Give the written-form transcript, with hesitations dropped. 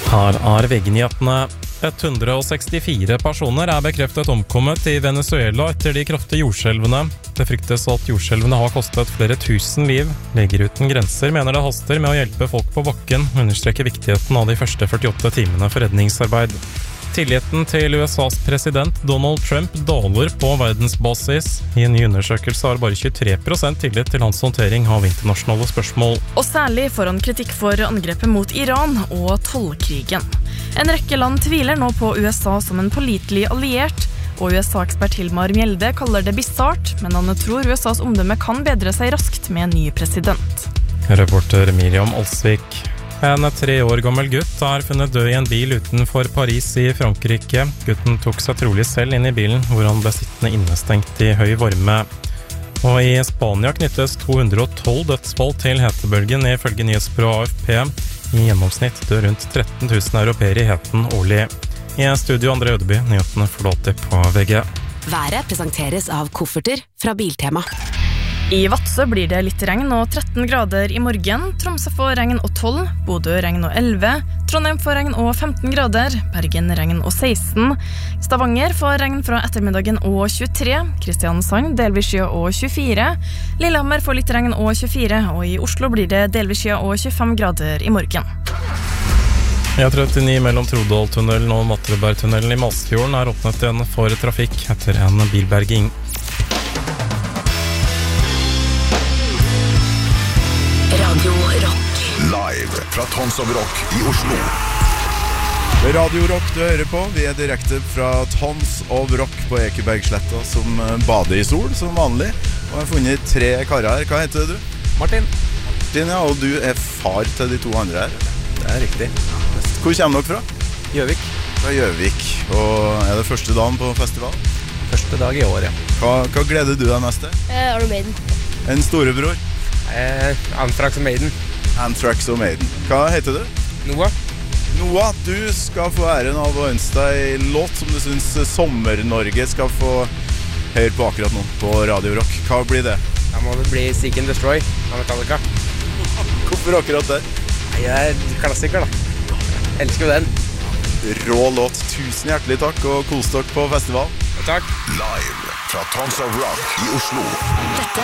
Her VG-nyhetene. 164 personer bekreftet omkommet i Venezuela etter de kraftige jordskjelvene. Det fryktes at jordskjelvene har kostet flere tusen liv. Leger uten grenser mener det haster med å hjelpe folk på bakken, understreker viktigheten av de første 48 timene for redningsarbeid. Tilliten til USAs president Donald Trump daler på verdensbasis. I en ny undersøkelse har bare 23% tillit til hans håndtering av internasjonale spørsmål. Og særlig får han kritikk for angrepet mot Iran og tollkrigen. En rekke land tviler nå på USA som en pålitelig alliert, og USA-ekspert Hilmar Mjelde kaller det bizarrt, men han tror USAs omdømme kan bedre seg raskt med en ny president. Reporter Miriam Olsvik. En 3 år gammel gutt funnet død i en bil utenfor Paris i Frankrike. Gutten tok seg trolig selv inn i bilen, hvor han ble sittende innestengt i høy varme. Og i Spania knyttes 212 dødsfall til hetebølgen ifølge nyhetsbyrået AFP. I gjennomsnitt dør rundt 13 000 europeere i heten årlig. I studio André Ødeby, nyhetene får du alltid på VG. Været presenteres av kofferter fra Biltema. I Vadsø blir det litt regn og 13 grader i morgen. Tromsø får regn og 12, Bodø regn og 11, Trondheim får regn og 15 grader, Bergen regn og 16, Stavanger får regn fra ettermiddagen og 23, Kristiansand delvis skya og 24, Lillehammer får litt regn og 24, og i Oslo blir det delvis skya og 25 grader i morgen. E39 mellom Trodaltunnelen og Matrebergtunnelen i Masfjorden åpnet igjen for trafikk etter en bilberging. Radio Rock. Live fra Tons of Rock i Oslo. Radio Rock du hører på. Vi direkte fra Tons of Rock på Ekebergsletta, som bader i sol, som vanlig. Og jeg har funnet 3 karer her. Hva heter du? Martin. Martin, ja, og du far til de 2 andre her. Det riktig. Hvor kommer dere fra? Gjøvik. Fra Gjøvik. Og det første dagen på festival? Første dag i år, ja. Hva gleder du deg mest til? Iron Maiden. En storebror? Anthrax og Maiden. Anthrax og Maiden. Hva heter du? Noah. Noah, du skal få æren av å ønske deg en låt som du synes Sommer-Norge skal få høre på akkurat nå på Radio Rock. Hva blir det? Da må det bli Seek and Destroy av Metallica. Hvorfor akkurat det? Det klassiker da. Elsker jo den. Rå låt. Tusen hjertelig takk, og kos dere på festival. Takk. Live fra Tons of Rock i Oslo.